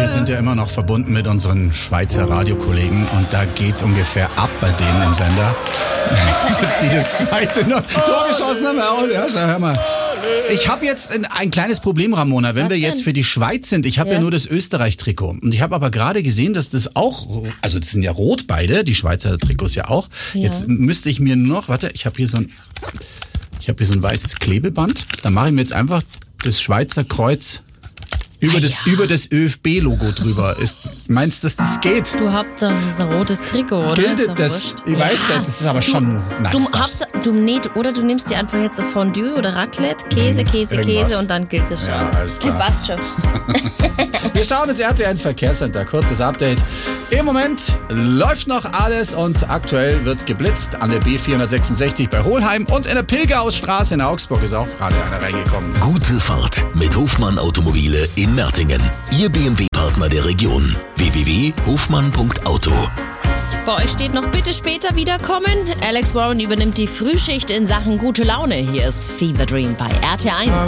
wir sind ja immer noch verbunden mit unseren Schweizer Radiokollegen und da geht's ungefähr ab bei denen im Sender. Dass die das zweite Tor geschossen haben. Ja, hör mal. Ich habe jetzt ein kleines Problem, Ramona, wenn wir jetzt für die Schweiz sind. Ich habe ja nur das Österreich-Trikot. Und ich habe aber gerade gesehen, dass das auch, also das sind ja rot beide, die Schweizer Trikots ja auch. Ja. Jetzt müsste ich mir nur noch, warte, ich habe hier so ein weißes Klebeband. Da mache ich mir jetzt einfach das Schweizer Kreuz über das ÖFB-Logo drüber. Meinst du, dass das geht? Du habt das ist ein rotes Trikot, oder? Gilt das? Ich weiß nicht, das ist aber schon nice. Du nimmst dir einfach jetzt ein Fondue oder Raclette, Käse und dann gilt es schon. Ja, alles klar. Passt schon. Wir schauen ins RT1 Verkehrscenter. Kurzes Update. Im Moment läuft noch alles und aktuell wird geblitzt an der B466 bei Hohlheim und in der Pilgerhausstraße in Augsburg ist auch gerade einer reingekommen. Gute Fahrt mit Hofmann Automobile in Mertingen. Ihr BMW-Partner der Region. www.hofmann.auto. Bei euch steht noch bitte später wiederkommen. Alex Warren übernimmt die Frühschicht in Sachen gute Laune. Hier ist Fever Dream bei RT1.